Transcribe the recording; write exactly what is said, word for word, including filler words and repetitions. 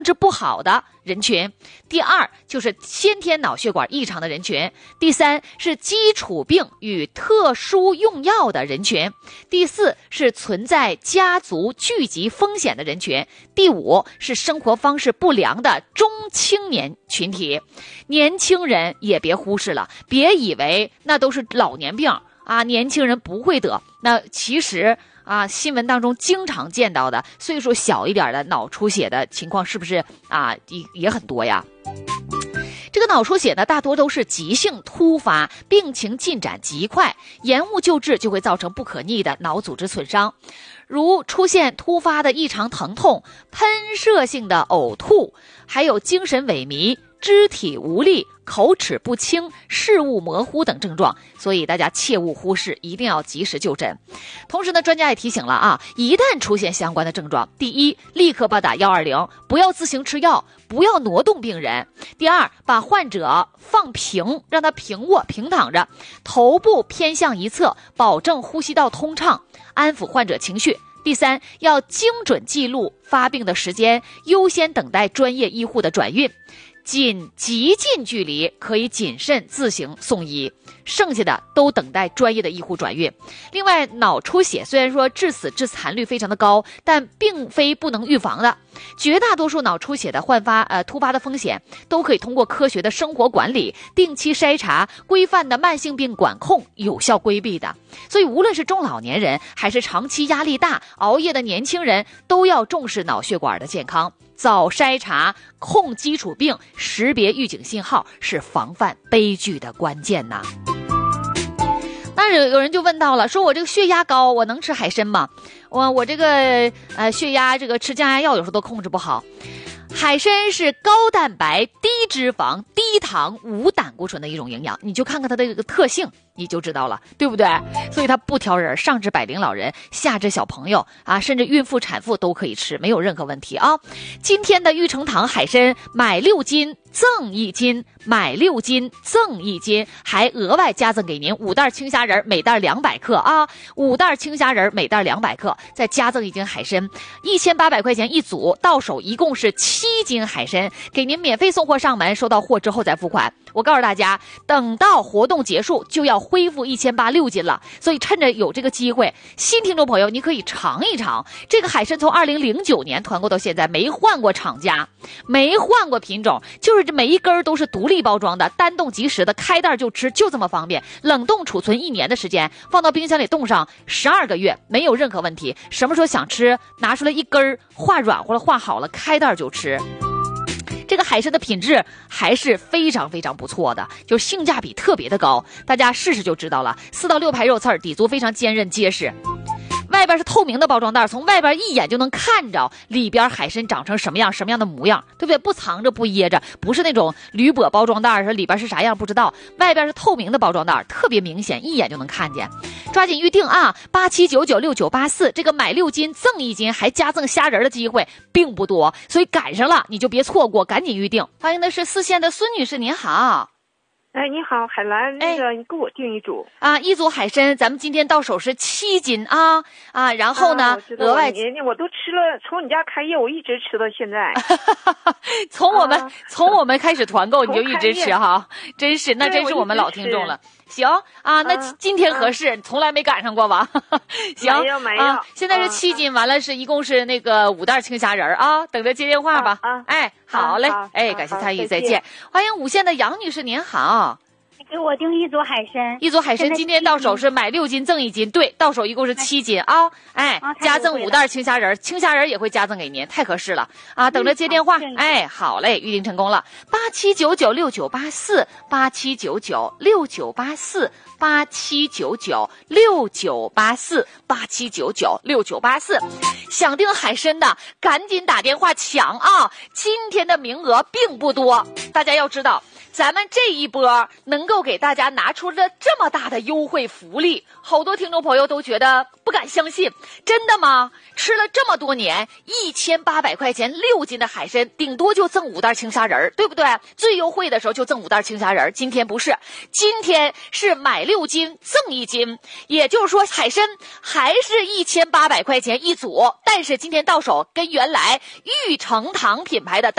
治不好的人群，第二就是先天脑血管异常的人群，第三是基础病与特殊用药的人群，第四是存在家族聚集风险的人群，第五是生活方式不良的中青年群体。年轻人也别忽视了，别以为那都是老年病啊，年轻人不会得，那其实啊，新闻当中经常见到的岁数小一点的脑出血的情况是不是啊也也很多呀？这个脑出血呢，大多都是急性突发，病情进展极快，延误救治就会造成不可逆的脑组织损伤，如出现突发的异常疼痛、喷射性的呕吐，还有精神萎靡、肢体无力、口齿不清、视物模糊等症状，所以大家切勿忽视，一定要及时就诊。同时呢，专家也提醒了啊，一旦出现相关的症状，第一，立刻拨打一二零，不要自行吃药，不要挪动病人。第二，把患者放平，让他平卧平躺着，头部偏向一侧，保证呼吸道通畅，安抚患者情绪。第三，要精准记录发病的时间，优先等待专业医护的转运。仅极近距离可以谨慎自行送医，剩下的都等待专业的医护转运。另外，脑出血虽然说致死致残率非常的高，但并非不能预防的。绝大多数脑出血的焕发呃突发的风险都可以通过科学的生活管理、定期筛查、规范的慢性病管控有效规避的。所以无论是中老年人还是长期压力大、熬夜的年轻人，都要重视脑血管的健康。早筛查、控基础病、识别预警信号是防范悲剧的关键呐。那有人就问到了，说我这个血压高，我能吃海参吗？我我这个呃血压这个吃降压药有时候都控制不好。海参是高蛋白、低脂肪、低糖、无胆固醇的一种营养，你就看看它的这个特性，你就知道了，对不对？所以它不挑人，上至百龄老人，下至小朋友啊，甚至孕妇、产妇都可以吃，没有任何问题啊。今天的玉成堂海参买六斤赠一斤，买六斤赠一斤，还额外加赠给您五袋青虾仁，每袋两百克啊，五袋青虾仁每袋两百克，再加赠一斤海参，一千八百块钱一组，到手一共是七斤海参，给您免费送货上门，收到货之后再付款。我告诉大家，等到活动结束就要恢复一千八六斤了，所以趁着有这个机会，新听众朋友你可以尝一尝这个海参，从二零零九年团购到现在没换过厂家，没换过品种，就是这每一根都是独立包装的，单冻即食的，开袋就吃，就这么方便，冷冻储存一年的时间，放到冰箱里冻上十二个月，没有任何问题，什么时候想吃拿出来一根化软和了化好了，开袋就吃。这个海参的品质还是非常非常不错的，就是性价比特别的高，大家试试就知道了。四到六排肉刺儿，底足非常坚韧结实，外边是透明的包装袋，从外边一眼就能看着里边海参长成什么样什么样的模样，对不对？不藏着不掖着，不是那种铝箔包装袋，说里边是啥样不知道，外边是透明的包装袋，特别明显，一眼就能看见。抓紧预定啊，八七九九六九八四，这个买六斤赠一斤还加赠虾仁的机会并不多，所以赶上了你就别错过，赶紧预定。欢迎的是四线的孙女士，您好。 哎，你好，海兰，那个你给我订一组啊，一组海参，咱们今天到手是七斤啊啊，然后呢， 啊、 额外你我都吃了，从你家开业我一直吃到现在， 从我们、啊、从我们开始团购你就一直吃哈，真是那真是我们老听众了。行啊，那今天合适，啊、从来没赶上过吧？行， 没有没有、 啊，现在是七斤，啊、完了是一共是那个五袋青虾仁啊，等着接电话吧。 啊， 哎，好嘞， 啊、 哎，感谢参与，再见。欢迎五线的杨女士，您好。 给我订一组海参， 一组海参今天到手是买六斤赠一斤，对，到手一共是七斤啊，哎， 啊、 加赠五袋青虾仁，青虾仁也会加赠给您，太合适了啊！等着接电话， 嗯、 哎，好嘞，预定成功了，八七九九六九八四，八七九九六九八四，八七九九六九八四，八七九九六九八四，想订海参的赶紧打电话抢啊！今天的名额并不多，大家要知道。 咱们这一波能够给大家拿出了这么大的优惠福利，好多听众朋友都觉得不敢相信，真的吗？吃了这么多年，一千八百块钱六斤的海参，顶多就赠五袋青虾仁，对不对？最优惠的时候就赠五袋青虾仁，今天不是，今天是买六斤赠一斤，也就是说海参还是一千八百块钱一组，但是今天到手跟原来玉成堂品牌的单